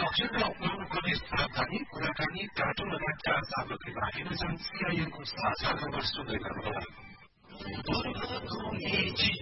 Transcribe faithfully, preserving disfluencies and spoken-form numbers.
लक्षणले अप्नाउनुपर्ने सावधानी कुराकानी कार्टुन र चार सामग्री बाँकी छन् सीआईएनको साझा खबर सुन्दै गर्नुहोला।